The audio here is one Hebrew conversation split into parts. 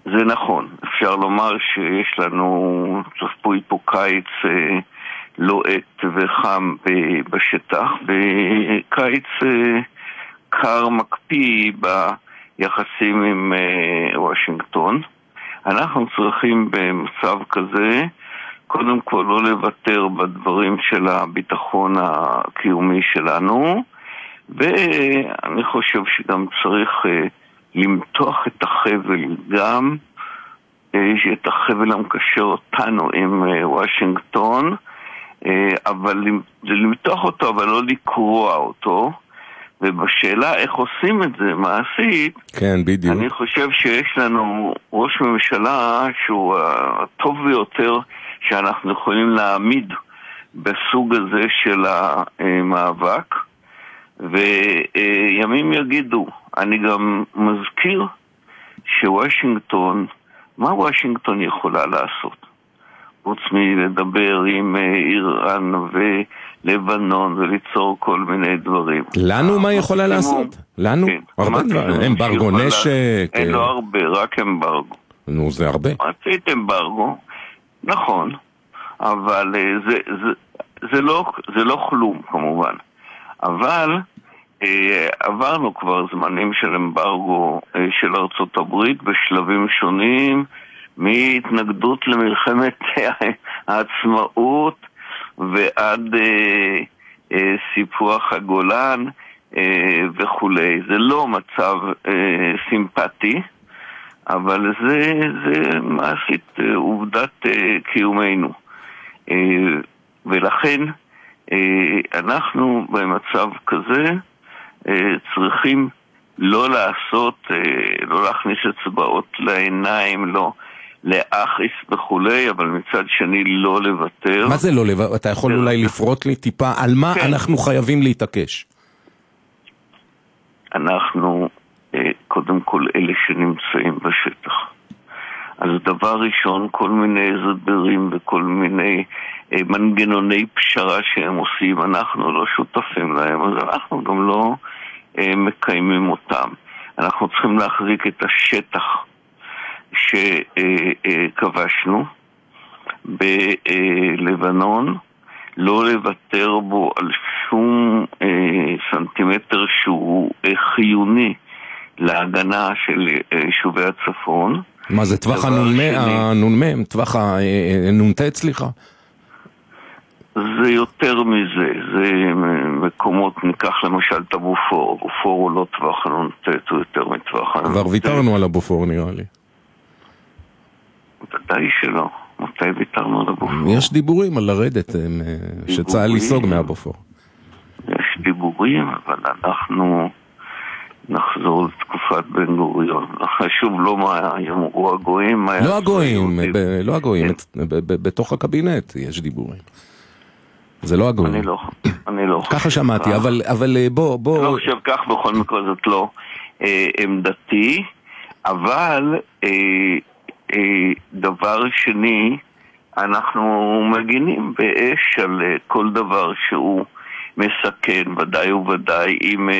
זה נכון, אפשר לומר שיש לנו, צפוי פה קיץ לוהט וחם בשטח, וקיץ קר מקפיא ביחסים עם וושינגטון. אנחנו צריכים במצב כזה, קודם כל לא לוותר בדברים של הביטחון הקיומי שלנו, ואני חושב שגם צריך למתוח את החבל, גם את החבל המקשר אותנו עם וושינגטון, אבל למתוח אותו, אבל לא לקרוע אותו. ובשאלה איך עושים את זה מעשית, כן, בדיוק. אני חושב שיש לנו ראש ממשלה שהוא הטוב ביותר שאנחנו יכולים להעמיד בסוג הזה של המאבק, וימים יגידו. אני גם מזכיר שוושינגטון, מה וושינגטון יכולה לעשות? חוץ מלדבר עם איראן ולבנון וליצור כל מיני דברים. לנו מה יכולה לעשות? לנו? הרבה דברים. אמברגו נשק. אין לו הרבה, רק אמברגו. נו, זה הרבה. רצית אמברגו, נכון, אבל זה לא כלום כמובן. אבל עברנו כבר זמנים של אמברגו של ארצות הברית בשלבים שונים, מהתנגדות למלחמת העצמאות ועד סיפוח הגולן וכולי. זה לא מצב סימפטי, אבל זה מעשית עובדת קיומנו. ולכן אנחנו במצב כזה צריכים לא להכניס אצבעות לעיניים, לא להכעיס וכולי, אבל מצד שני לא לוותר. מה זה לא לוותר? אתה יכול אולי לפרוט לי טיפה על מה אנחנו חייבים להתעקש? אנחנו קודם כל אלה שנמצאים בשטח. אז דבר ראשון, כל מיני הסברים וכל מיני מנגנוני פשרה שהם עושים, אנחנו לא שותפים להם, אז אנחנו גם לא מקיימים אותם. אנחנו צריכים להחזיק את השטח שכבשנו בלבנון, לא לוותר בו על שום סנטימטר שהוא חיוני להגנה של יישובי הצפון. מה זה טווח הנ"מ? טווח הנ"ט, סליחה? זה יותר מזה, זה מקומות, ניקח למשל את הבופור. הבופור הוא לא טווח הנ"ט, הוא יותר מטווח הנ"ט. כבר ויתרנו על הבופור נראה לי. ודאי שלא. מתי ויתרנו על הבופור? יש דיבורים על לרדת, שצה"ל ייסוג מהבופור. יש דיבורים, אבל אנחנו נחזור לתקופת בן גוריון. חשוב לא מה יאמרו הגויים. לא הגויים, בתוך הקבינט יש דיבורים. זה לא הגויים. אני לא חושב. ככה שמעתי, אבל בוא... אני לא חושב כך, בכל מקרה זאת לא עמדתי, אבל דבר שני, אנחנו מגינים באש על כל דבר שהוא מסכן, ודאי וודאי, אם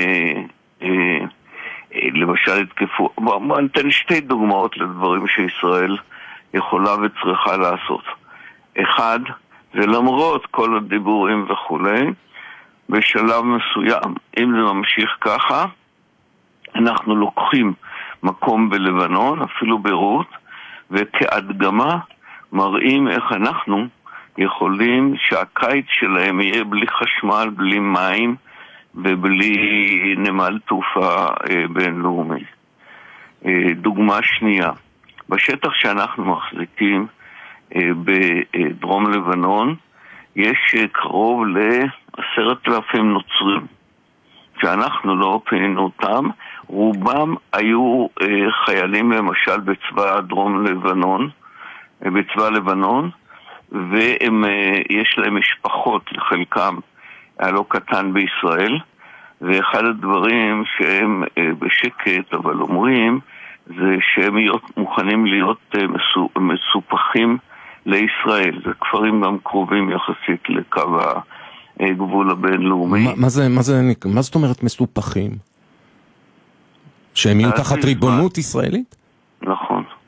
למשל התקפו, בוא ניתן שתי דוגמאות לדברים שישראל יכולה וצריכה לעשות. אחד, זה למרות כל הדיבורים וכולי, בשלב מסוים, אם זה ממשיך ככה, אנחנו לוקחים מקום בלבנון, אפילו ביירות, וכהדגמה מראים איך אנחנו יכולים שהקיץ שלהם יהיה בלי חשמל, בלי מים ובלי נמל תעופה בינלאומי. דוגמה שנייה, בשטח שאנחנו מחזיקים בדרום לבנון יש קרוב ל10,000 נוצרים שאנחנו לא פינינו אותם. רובם היו חיילים למשל בצבא דרום לבנון, בצבא לבנון, ויש להם משפחות, לחלקם הלא קטן בישראל, ואחד הדברים שהם בשקט אבל אומרים זה שהם מוכנים להיות מסופחים לישראל. זה כפרים גם קרובים יחסית לקו הגבול הבינלאומי. מה זאת אומרת מסופחים? שהם יהיו תחת ריבונות ישראלית? נכון.